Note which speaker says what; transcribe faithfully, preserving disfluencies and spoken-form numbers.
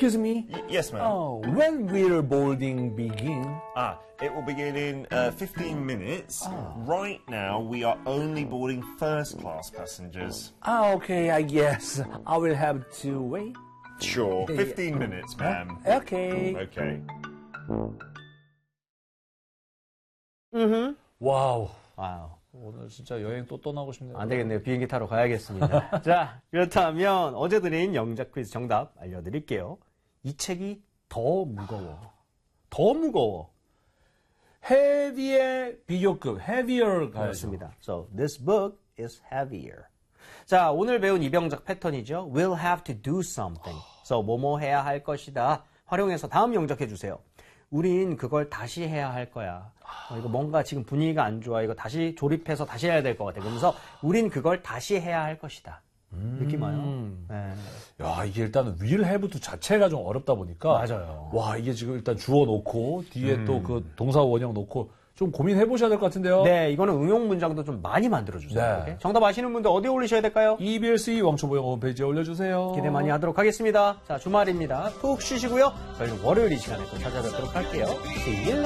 Speaker 1: excuse me?
Speaker 2: Y- yes, ma'am.
Speaker 1: Oh, when will boarding begin?
Speaker 2: Ah, it will begin in uh, fifteen minutes. Right now, we are only boarding first class passengers.
Speaker 1: Ah, okay, I guess I will have to wait.
Speaker 2: Sure, fifteen minutes, ma'am.
Speaker 1: Okay.
Speaker 2: Okay.
Speaker 3: 음.
Speaker 1: 와우.
Speaker 3: 와우.
Speaker 1: 오늘 진짜 여행 또 떠나고 싶네요.
Speaker 3: 안 되겠네요. 비행기 타러 가야겠습니다. 자, 그렇다면 어제 드린 영작 퀴즈 정답 알려드릴게요. 이 책이 더 무거워. 더 무거워.
Speaker 1: 헤비의 비교급, heavier 가야죠.
Speaker 3: 그렇습니다. So, this book is heavier. 자, 오늘 배운 이병작 패턴이죠. We'll have to do something. So, 뭐뭐 해야 할 것이다. 활용해서 다음 영작해 주세요. 우린 그걸 다시 해야 할 거야. 어, 이거 뭔가 지금 분위기가 안 좋아. 이거 다시 조립해서 다시 해야 될 것 같아. 그러면서 우린 그걸 다시 해야 할 것이다.
Speaker 1: 음.
Speaker 3: 느낌 와요? 네.
Speaker 1: 야, 이게 일단 will have도 자체가 좀 어렵다 보니까.
Speaker 3: 맞아요.
Speaker 1: 와, 이게 지금 일단 주어 놓고 뒤에 음. 또 그 동사 원형 놓고 좀 고민해 보셔야 될 것 같은데요.
Speaker 3: 네, 이거는 응용 문장도 좀 많이 만들어주세요.
Speaker 1: 네.
Speaker 3: 정답 아시는 분들 어디에 올리셔야 될까요?
Speaker 1: 이비에스 왕초보영 홈페이지에 올려주세요.
Speaker 3: 기대 많이 하도록 하겠습니다. 자, 주말입니다. 푹 쉬시고요. 저희는 월요일 이 시간에 또 찾아뵙도록 할게요. See you